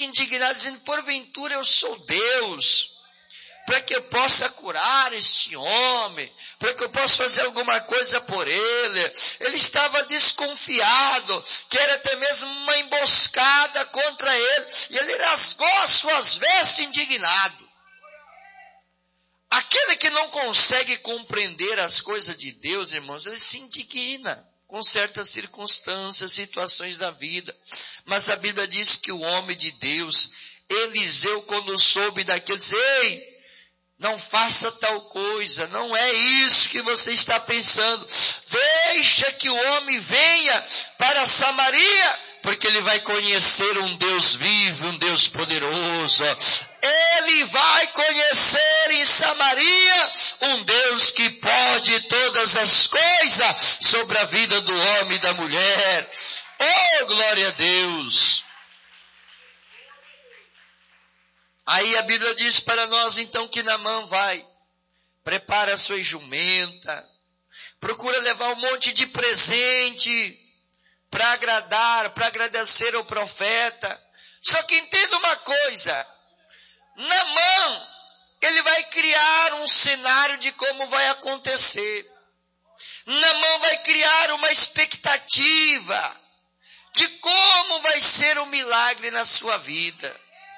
fica indignado, dizendo, porventura eu sou Deus, para que eu possa curar este homem, para que eu possa fazer alguma coisa por ele. Ele estava desconfiado, que era até mesmo uma emboscada contra ele, e ele rasgou as suas vestes indignado. Aquele que não consegue compreender as coisas de Deus, irmãos, ele se indigna com certas circunstâncias, situações da vida. Mas a Bíblia diz que o homem de Deus, Eliseu, quando soube daquilo, disse, ei, não faça tal coisa, não é isso que você está pensando. Deixa que o homem venha para Samaria, porque ele vai conhecer um Deus vivo, um Deus poderoso. Ele vai conhecer em Samaria um Deus que pode todas as coisas sobre a vida do homem e da mulher. Oh, glória a Deus! Aí a Bíblia diz para nós então que Naamã vai, prepara a sua jumenta, procura levar um monte de presente para agradar, para agradecer ao profeta. Só que entenda uma coisa, Naamã, ele vai criar um cenário de como vai acontecer. Naamã vai criar uma expectativa de como vai ser o milagre na sua vida.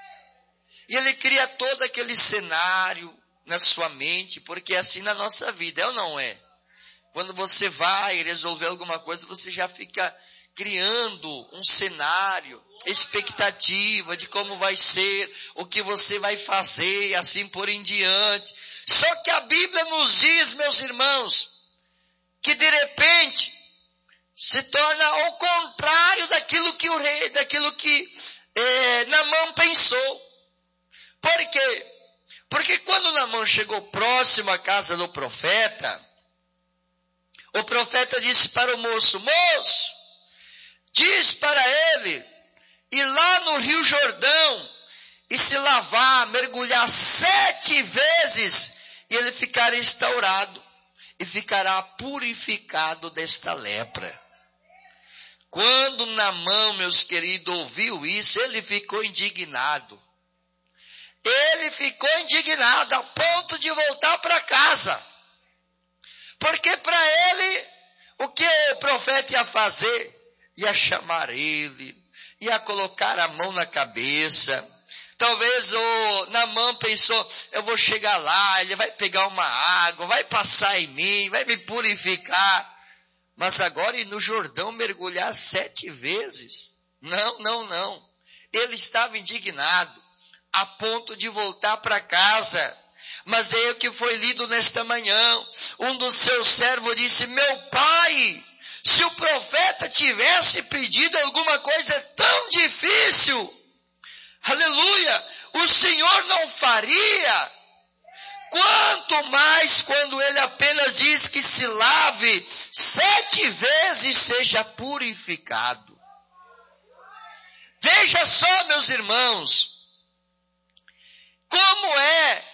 E ele cria todo aquele cenário na sua mente, porque é assim na nossa vida, é ou não é? Quando você vai resolver alguma coisa, você já fica criando um cenário, expectativa de como vai ser, o que você vai fazer e assim por em diante. Só que a Bíblia nos diz, meus irmãos, que de repente se torna ao contrário daquilo que Naamã pensou. Por quê? Porque quando Naamã chegou próximo à casa do profeta, o profeta disse para o moço, moço, diz para ele ir lá no Rio Jordão e se lavar, mergulhar 7 vezes e ele ficará restaurado e ficará purificado desta lepra. Quando Naamã, meus queridos, ouviu isso, ele ficou indignado. Ele ficou indignado a ponto de voltar para casa. Porque para ele, o que o profeta ia fazer? Ia chamar ele, ia colocar a mão na cabeça. Talvez o Naamã pensou, eu vou chegar lá, ele vai pegar uma água, vai passar em mim, vai me purificar. Mas agora ir no Jordão mergulhar 7 vezes? Não. Ele estava indignado a ponto de voltar para casa. Mas é o que foi lido nesta manhã. Um dos seus servos disse, meu pai, se o profeta tivesse pedido alguma coisa tão difícil, aleluia, o Senhor não faria. Quanto mais quando ele apenas diz que se lave 7 vezes seja purificado. Veja só, meus irmãos, como é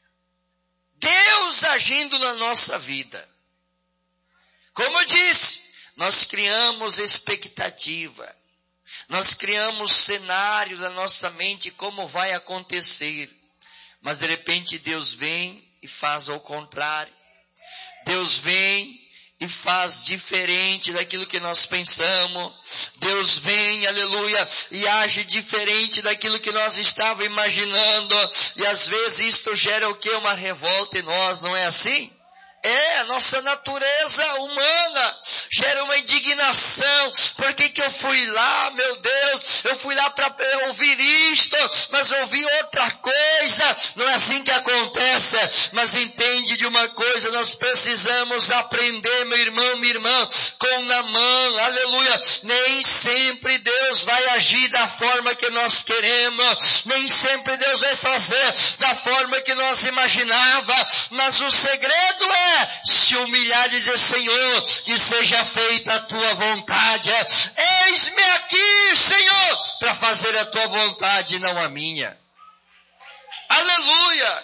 Deus agindo na nossa vida. Como eu disse, nós criamos expectativa. Nós criamos cenário na nossa mente como vai acontecer. Mas de repente Deus vem e faz ao contrário. Deus vem e faz diferente daquilo que nós pensamos. Deus vem, aleluia, e age diferente daquilo que nós estávamos imaginando. E às vezes isto gera o quê? Uma revolta em nós, não é assim? A nossa natureza humana gera uma indignação. Por que eu fui lá, meu Deus? Eu fui lá para ouvir isto, mas ouvi outra coisa. Não é assim que acontece. Mas entende de uma coisa, nós precisamos aprender, meu irmão, minha irmã, com Naamã, aleluia. Nem sempre Deus vai agir da forma que nós queremos. Nem sempre Deus vai fazer da forma que nós imaginava. Mas o segredo é se humilhar e dizer, Senhor, que seja feita a tua vontade. Eis-me aqui, Senhor, para fazer a tua vontade e não a minha. Aleluia!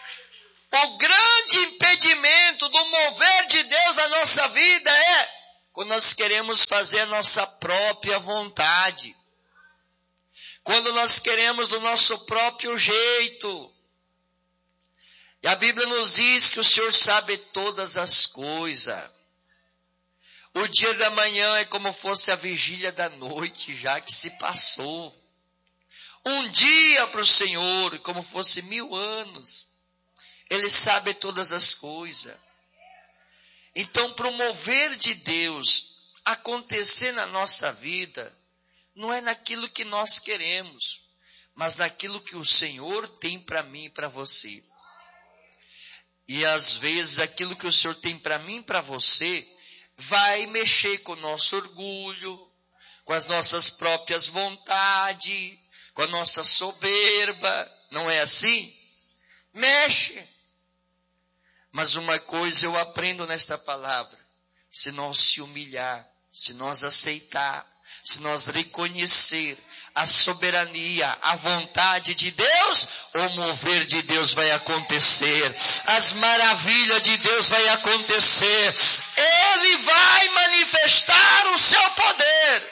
O grande impedimento do mover de Deus na nossa vida é quando nós queremos fazer a nossa própria vontade, quando nós queremos do nosso próprio jeito. E a Bíblia nos diz que o Senhor sabe todas as coisas. O dia da manhã é como fosse a vigília da noite, já que se passou. Um dia para o Senhor, como fosse 1000 anos. Ele sabe todas as coisas. Então, para o mover de Deus acontecer na nossa vida, não é naquilo que nós queremos, mas naquilo que o Senhor tem para mim e para você. E às vezes aquilo que o Senhor tem para mim e para você vai mexer com o nosso orgulho, com as nossas próprias vontades, com a nossa soberba. Não é assim? Mexe. Mas uma coisa eu aprendo nesta palavra: se nós se humilhar, se nós aceitar, se nós reconhecer a soberania, a vontade de Deus, o mover de Deus vai acontecer, as maravilhas de Deus vai acontecer, Ele vai manifestar o seu poder.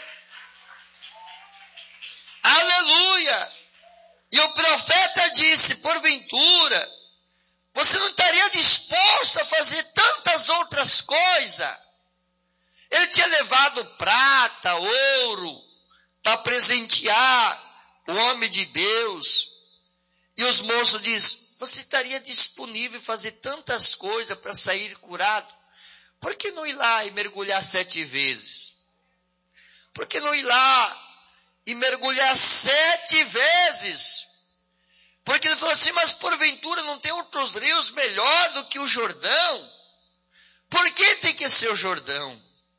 Aleluia! E o profeta disse: porventura, você não estaria disposto a fazer tantas outras coisas? Ele tinha levado prata, ouro, para presentear o homem de Deus. E os moços dizem: você estaria disponível a fazer tantas coisas para sair curado? Por que não ir lá e mergulhar 7 vezes? Por que não ir lá e mergulhar 7 vezes? Porque ele falou assim: mas porventura não tem outros rios melhor do que o Jordão? Por que tem que ser o Jordão?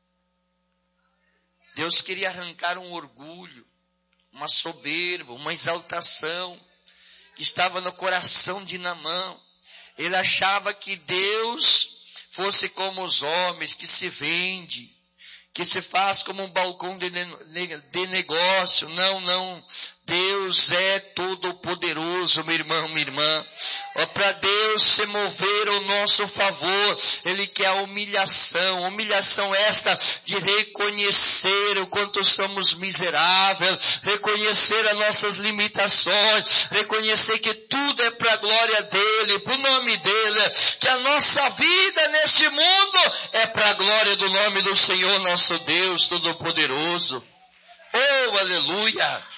Deus queria arrancar um orgulho, uma soberba, uma exaltação que estava no coração de Naamã. Ele achava que Deus fosse como os homens, que se vende, que se faz como um balcão de negócio. Não. Deus é todo poderoso, meu irmão, minha irmã. Para Deus se mover ao nosso favor, Ele quer a humilhação esta de reconhecer o quanto somos miseráveis, reconhecer as nossas limitações, reconhecer que tudo é para a glória dEle, para o nome dEle, que a nossa vida neste mundo é para a glória do nome do Senhor nosso Deus Todo-Poderoso. Oh, aleluia!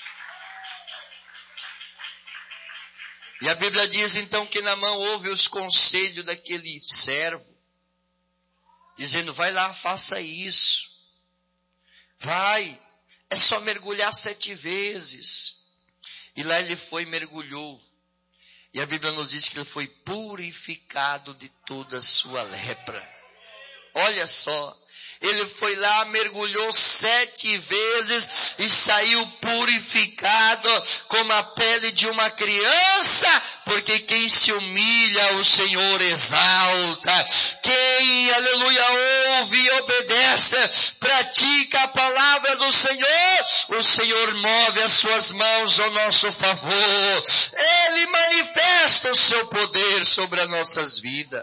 E a Bíblia diz então que Naamã ouve os conselhos daquele servo, dizendo: vai lá, faça isso. Vai, é só mergulhar 7 vezes. E lá ele foi e mergulhou. E a Bíblia nos diz que ele foi purificado de toda a sua lepra. Olha só. Ele foi lá, mergulhou 7 vezes e saiu purificado como a pele de uma criança, porque quem se humilha, o Senhor exalta. Quem, aleluia, ouve e obedece, pratica a palavra do Senhor, o Senhor move as suas mãos ao nosso favor. Ele manifesta o seu poder sobre as nossas vidas.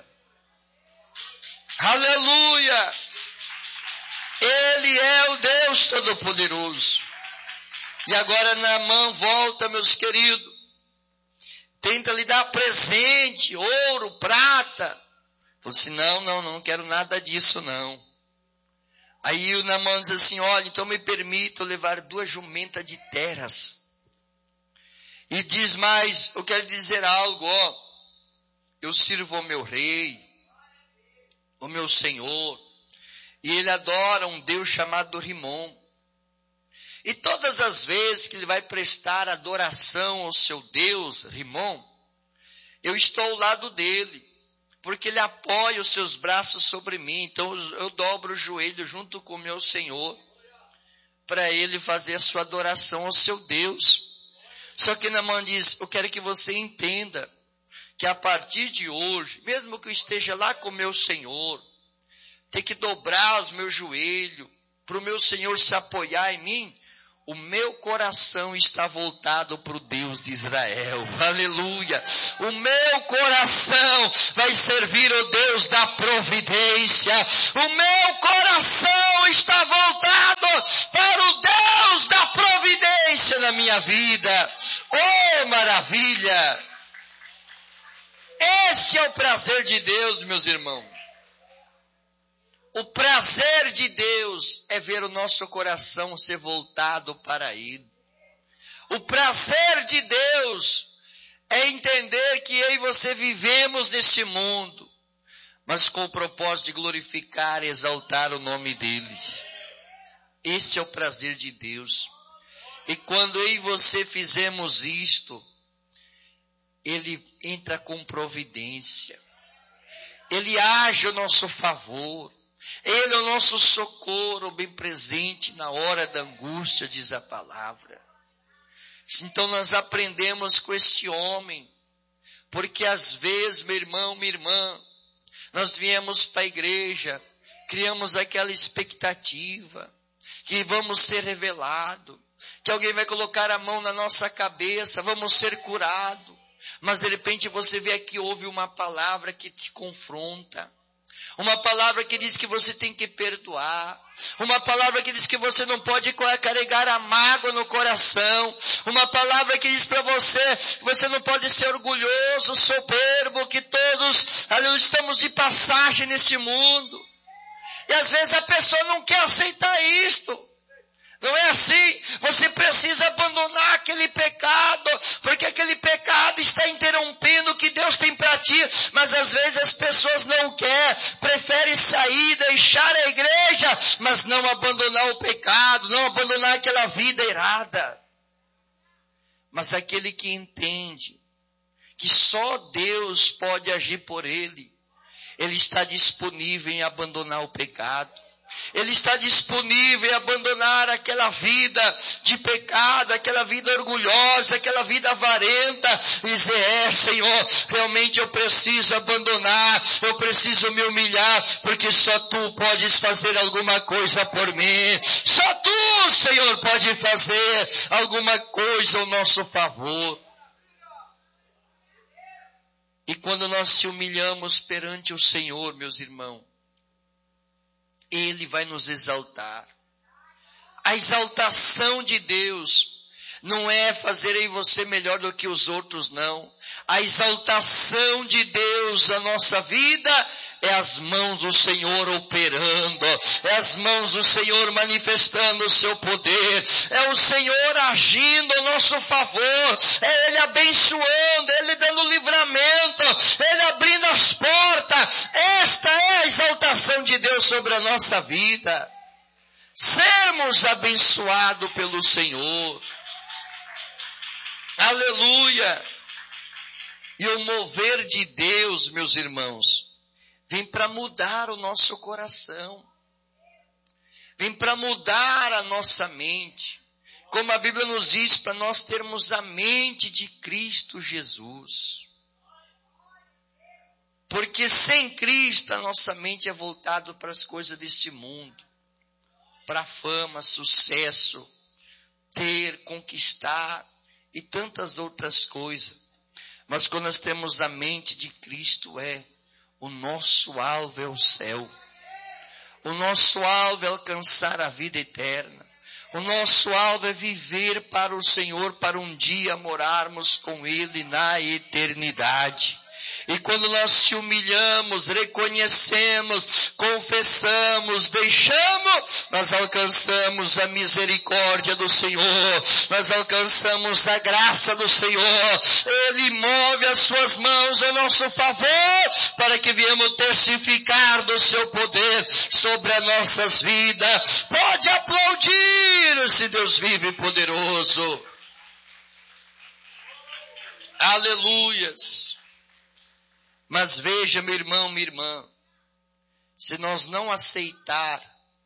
Aleluia! Ele é o Deus Todo-Poderoso. E agora Naamã volta, meus queridos. Tenta lhe dar presente, ouro, prata. Falou assim: não quero nada disso não. Aí o Naamã diz assim: olha, então me permita levar 2 jumentas de terras. E diz mais: eu quero dizer algo, eu sirvo ao meu rei, ao meu Senhor. E ele adora um Deus chamado Rimom. E todas as vezes que ele vai prestar adoração ao seu Deus, Rimom, eu estou ao lado dele, porque ele apoia os seus braços sobre mim. Então eu dobro o joelho junto com o meu Senhor, para ele fazer a sua adoração ao seu Deus. Só que Naamã diz: eu quero que você entenda, que a partir de hoje, mesmo que eu esteja lá com o meu Senhor, tem que dobrar os meus joelhos, para o meu Senhor se apoiar em mim, o meu coração está voltado para o Deus de Israel. Aleluia. O meu coração vai servir o Deus da providência. O meu coração está voltado para o Deus da providência na minha vida. Oh, maravilha! Esse é o prazer de Deus, meus irmãos. O prazer de Deus é ver o nosso coração ser voltado para Ele. O prazer de Deus é entender que eu e você vivemos neste mundo, mas com o propósito de glorificar e exaltar o nome dEle. Esse é o prazer de Deus. E quando eu e você fizemos isto, Ele entra com providência. Ele age ao nosso favor. Ele é o nosso socorro bem presente na hora da angústia, diz a palavra. Então nós aprendemos com este homem, porque às vezes, meu irmão, minha irmã, nós viemos para a igreja, criamos aquela expectativa, que vamos ser revelados, que alguém vai colocar a mão na nossa cabeça, vamos ser curados, mas de repente você vê aqui, ouve uma palavra que te confronta, uma palavra que diz que você tem que perdoar. Uma palavra que diz que você não pode carregar a mágoa no coração. Uma palavra que diz para você que você não pode ser orgulhoso, soberbo, que todos estamos de passagem nesse mundo. E às vezes a pessoa não quer aceitar isto. Não é assim. Você precisa abandonar aquele pecado, porque aquele pecado está interrompendo o que Deus tem para ti. Mas às vezes as pessoas não querem, preferem sair, deixar a igreja, mas não abandonar o pecado, não abandonar aquela vida errada. Mas aquele que entende que só Deus pode agir por ele, ele está disponível em abandonar o pecado. Ele está disponível em abandonar aquela vida de pecado, aquela vida orgulhosa, aquela vida avarenta, e dizer, Senhor, realmente eu preciso abandonar, eu preciso me humilhar, porque só Tu podes fazer alguma coisa por mim. Só Tu, Senhor, pode fazer alguma coisa ao nosso favor. E quando nós se humilhamos perante o Senhor, meus irmãos, Ele vai nos exaltar. A exaltação de Deus não é fazer em você melhor do que os outros, não. A exaltação de Deus na nossa vida é as mãos do Senhor operando, é as mãos do Senhor manifestando o seu poder, é o Senhor agindo a nosso favor, é Ele abençoando, Ele dando livramento, Ele abrindo as portas. Esta é a exaltação de Deus sobre a nossa vida. Sermos abençoados pelo Senhor. Aleluia! E o mover de Deus, meus irmãos, vem para mudar o nosso coração. Vem para mudar a nossa mente. Como a Bíblia nos diz, para nós termos a mente de Cristo Jesus. Porque sem Cristo a nossa mente é voltada para as coisas desse mundo. Para a fama, sucesso, ter, conquistar e tantas outras coisas. Mas quando nós temos a mente de Cristo, o nosso alvo é o céu. O nosso alvo é alcançar a vida eterna. O nosso alvo é viver para o Senhor, para um dia morarmos com Ele na eternidade. E quando nós se humilhamos, reconhecemos, confessamos, deixamos, nós alcançamos a misericórdia do Senhor, nós alcançamos a graça do Senhor. Ele move as suas mãos a nosso favor, para que viemos testificar do seu poder sobre as nossas vidas. Pode aplaudir se Deus vive poderoso. Aleluias. Mas veja, meu irmão, minha irmã, se nós não aceitar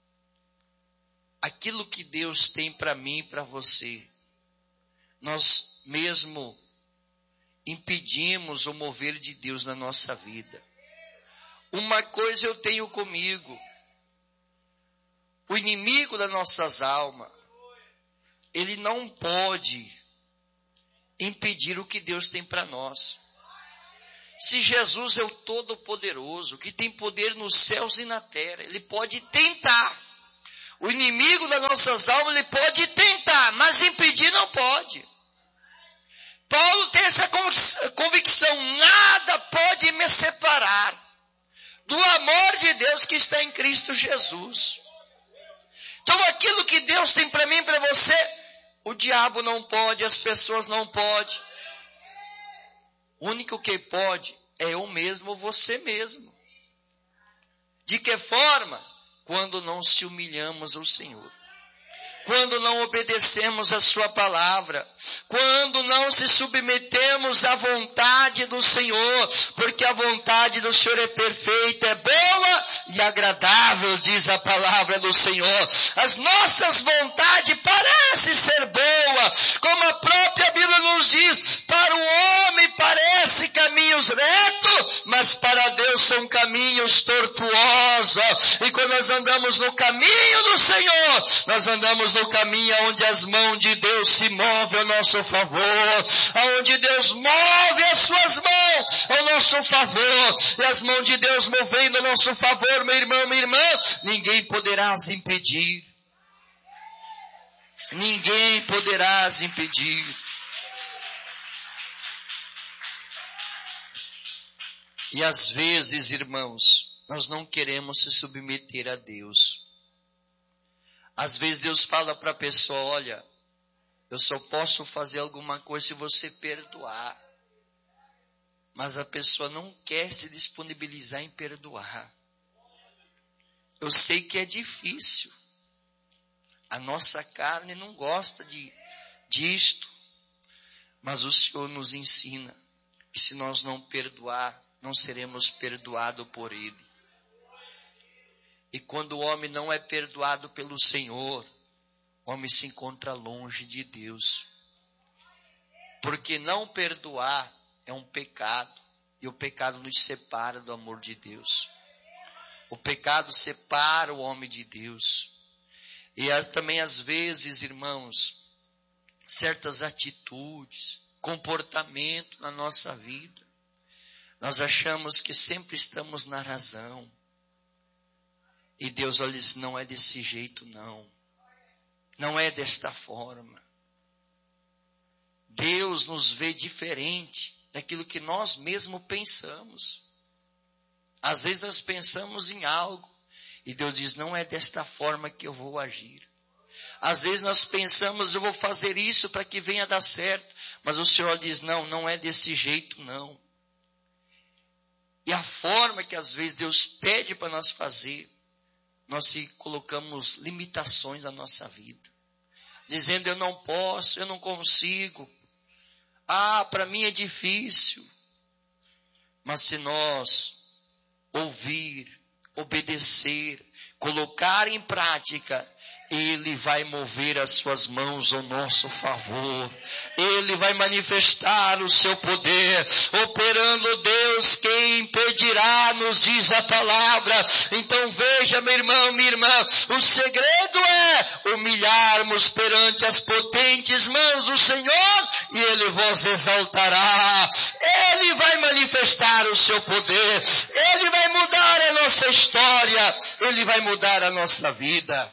aquilo que Deus tem para mim e para você, nós mesmo impedimos o mover de Deus na nossa vida. Uma coisa eu tenho comigo, o inimigo das nossas almas, ele não pode impedir o que Deus tem para nós. Se Jesus é o Todo-Poderoso, que tem poder nos céus e na terra, ele pode tentar. O inimigo das nossas almas, ele pode tentar, mas impedir não pode. Paulo tem essa convicção: nada pode me separar do amor de Deus que está em Cristo Jesus. Então aquilo que Deus tem para mim e para você, o diabo não pode, as pessoas não podem. O único que pode é eu mesmo ou você mesmo. De que forma? Quando não se humilhamos ao Senhor. Quando não obedecemos a sua palavra, quando não se submetemos à vontade do Senhor, porque a vontade do Senhor é perfeita, é boa e agradável, diz a palavra do Senhor. As nossas vontades parecem ser boas, como a própria Bíblia nos diz: para o homem parece caminhos retos, mas para Deus são caminhos tortuosos. E quando nós andamos no caminho do Senhor, nós andamos no caminho onde as mãos de Deus se movem ao nosso favor, onde Deus move as suas mãos ao nosso favor, e as mãos de Deus movendo ao nosso favor, meu irmão, minha irmã, ninguém poderá as impedir. Ninguém poderá as impedir. E às vezes, irmãos, nós não queremos se submeter a Deus. Às vezes Deus fala para a pessoa: olha, eu só posso fazer alguma coisa se você perdoar. Mas a pessoa não quer se disponibilizar em perdoar. Eu sei que é difícil. A nossa carne não gosta disto. Mas o Senhor nos ensina que se nós não perdoar, não seremos perdoados por Ele. E quando o homem não é perdoado pelo Senhor, o homem se encontra longe de Deus. Porque não perdoar é um pecado. E o pecado nos separa do amor de Deus. O pecado separa o homem de Deus. E também às vezes, irmãos, certas atitudes, comportamento na nossa vida, nós achamos que sempre estamos na razão. E Deus olha e diz: não é desse jeito não. Não é desta forma. Deus nos vê diferente daquilo que nós mesmos pensamos. Às vezes nós pensamos em algo e Deus diz: não é desta forma que eu vou agir. Às vezes nós pensamos: eu vou fazer isso para que venha dar certo. Mas o Senhor diz: não, não é desse jeito não. E a forma que às vezes Deus pede para nós fazer, nós colocamos limitações na nossa vida. Dizendo: eu não posso, eu não consigo. Para mim é difícil. Mas se nós ouvir, obedecer, colocar em prática, Ele vai mover as suas mãos ao nosso favor. Ele vai manifestar o seu poder. Operando Deus, quem impedirá, nos diz a palavra. Então veja, meu irmão, minha irmã, o segredo é humilharmos perante as potentes mãos do Senhor e Ele vos exaltará. Ele vai manifestar o seu poder. Ele vai mudar a nossa história. Ele vai mudar a nossa vida.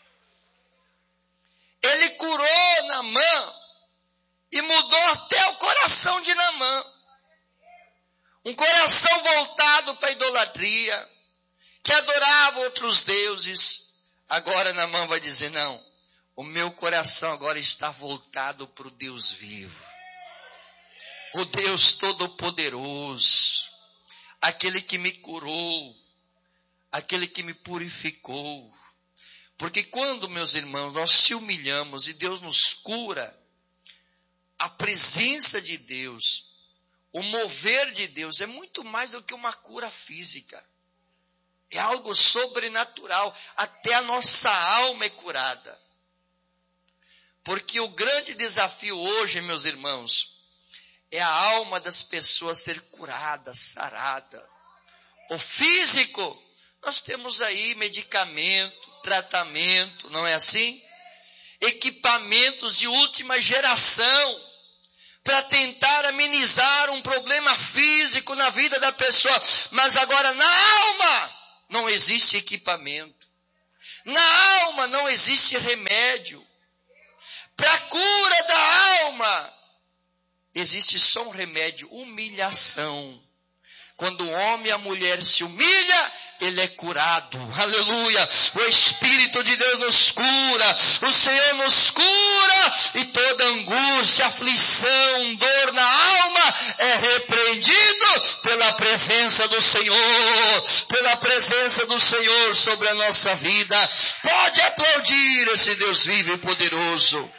Ele curou Naamã e mudou até o coração de Naamã. Um coração voltado para a idolatria, que adorava outros deuses. Agora Naamã vai dizer: não, o meu coração agora está voltado para o Deus vivo. O Deus Todo-Poderoso. Aquele que me curou. Aquele que me purificou. Porque quando, meus irmãos, nós se humilhamos e Deus nos cura, a presença de Deus, o mover de Deus é muito mais do que uma cura física. É algo sobrenatural. Até a nossa alma é curada. Porque o grande desafio hoje, meus irmãos, é a alma das pessoas ser curada, sarada. O físico, nós temos aí medicamento, tratamento, não é assim? equipamentos de última geração para tentar amenizar um problema físico na vida da pessoa. Mas agora na alma não existe equipamento. Na alma não existe remédio. Para a cura da alma existe só um remédio: humilhação. Quando o homem e a mulher se humilha, ele é curado. Aleluia! O Espírito de Deus nos cura. O Senhor nos cura. E toda angústia, aflição, dor na alma é repreendido pela presença do Senhor. Pela presença do Senhor sobre a nossa vida. Pode aplaudir esse Deus vivo e poderoso.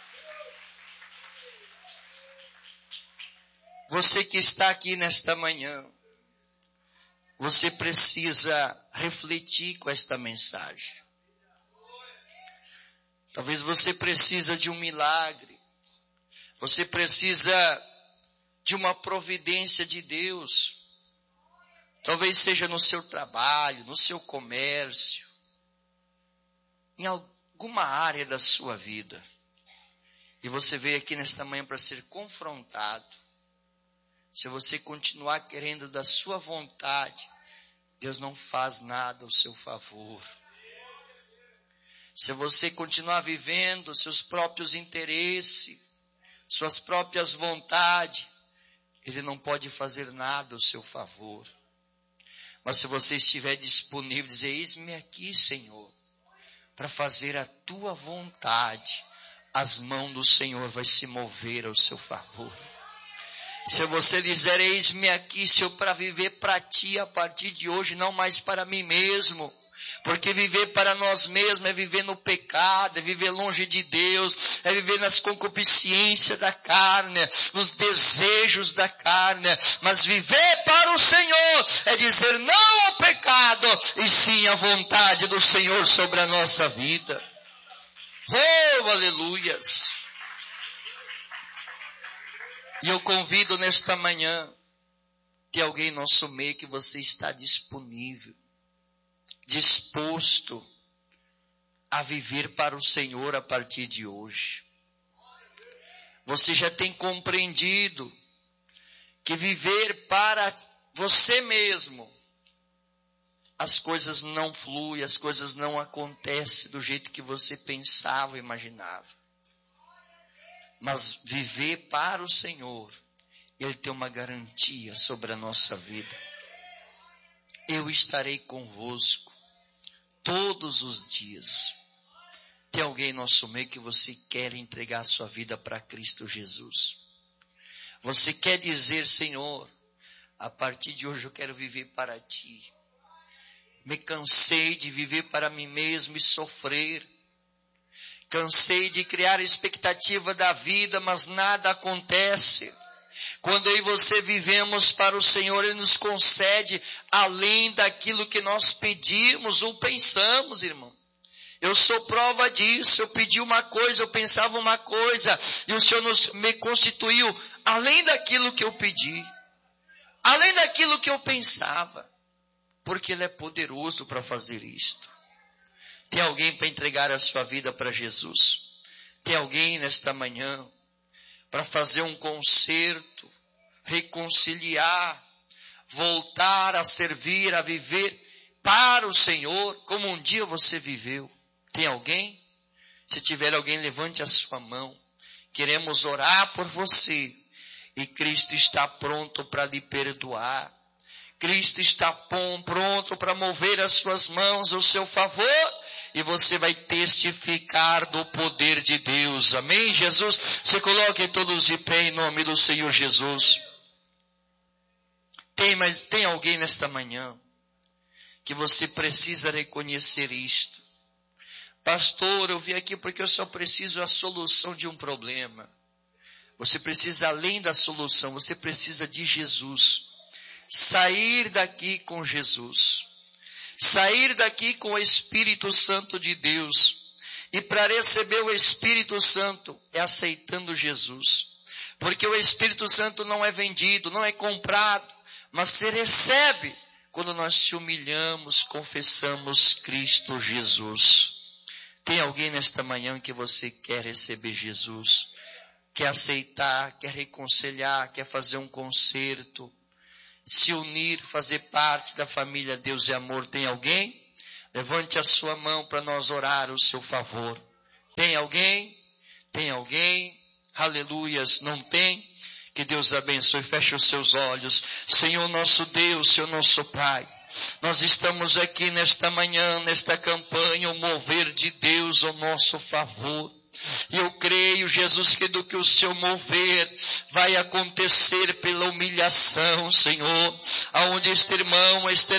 Você que está aqui nesta manhã, você precisa refletir com esta mensagem. Talvez você precisa de um milagre. Você precisa de uma providência de Deus. Talvez seja no seu trabalho, no seu comércio, em alguma área da sua vida. E você veio aqui nesta manhã para ser confrontado. Se você continuar querendo da sua vontade, Deus não faz nada ao seu favor. Se você continuar vivendo seus próprios interesses, suas próprias vontades, Ele não pode fazer nada ao seu favor. Mas se você estiver disponível, dizer: eis-me aqui, Senhor, para fazer a tua vontade, as mãos do Senhor vai se mover ao seu favor. Se você dizer: eis-me aqui, Senhor, para viver para ti a partir de hoje, não mais para mim mesmo. Porque viver para nós mesmos é viver no pecado, é viver longe de Deus, é viver nas concupiscências da carne, nos desejos da carne. Mas viver para o Senhor é dizer não ao pecado, e sim à vontade do Senhor sobre a nossa vida. Oh, aleluias! E eu convido nesta manhã, tem alguém no nosso meio que você está disponível, disposto a viver para o Senhor a partir de hoje. Você já tem compreendido que viver para você mesmo, as coisas não fluem, as coisas não acontecem do jeito que você pensava e imaginava. Mas viver para o Senhor, Ele tem uma garantia sobre a nossa vida. Eu estarei convosco todos os dias. Tem alguém no nosso meio que você quer entregar a sua vida para Cristo Jesus? Você quer dizer: Senhor, a partir de hoje eu quero viver para ti. Me cansei de viver para mim mesmo e sofrer. Cansei de criar expectativa da vida, mas nada acontece. Quando eu e você vivemos para o Senhor, Ele nos concede além daquilo que nós pedimos ou pensamos, irmão. Eu sou prova disso. Eu pedi uma coisa, eu pensava uma coisa, e o Senhor me constituiu além daquilo que eu pedi, além daquilo que eu pensava, porque Ele é poderoso para fazer isto. Tem alguém para entregar a sua vida para Jesus? Tem alguém nesta manhã para fazer um conserto, reconciliar, voltar a servir, a viver para o Senhor, como um dia você viveu? Tem alguém? Se tiver alguém, levante a sua mão. Queremos orar por você. E Cristo está pronto para lhe perdoar. Cristo está pronto para mover as suas mãos ao seu favor. E você vai testificar do poder de Deus. Amém, Jesus? Se coloquem todos de pé em nome do Senhor Jesus. Tem alguém nesta manhã que você precisa reconhecer isto. Pastor, eu vim aqui porque eu só preciso a solução de um problema. Você precisa além da solução, você precisa de Jesus. Sair daqui com Jesus. Sair daqui com o Espírito Santo de Deus. E para receber o Espírito Santo é aceitando Jesus. Porque o Espírito Santo não é vendido, não é comprado, mas se recebe quando nós se humilhamos, confessamos Cristo Jesus. Tem alguém nesta manhã que você quer receber Jesus? Quer aceitar, quer reconciliar, quer fazer um concerto, se unir, fazer parte da família Deus e Amor? Tem alguém? Levante a sua mão para nós orar o seu favor. Tem alguém? Tem alguém? Aleluias, não tem? Que Deus abençoe. Feche os seus olhos. Senhor nosso Deus, Senhor nosso Pai, nós estamos aqui nesta manhã, nesta campanha, o mover de Deus ao nosso favor. E eu creio, Jesus, que do que o seu mover vai acontecer pela humilhação, Senhor, aonde este irmão,